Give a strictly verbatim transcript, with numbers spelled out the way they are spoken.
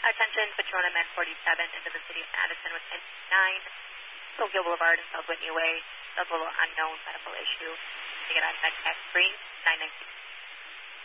Attention, Patrona Men forty-seven into the city of Madison with N nine, Tokyo Boulevard and South Whitney Way. That's a little unknown medical issue. To get on that text free, nine nine six.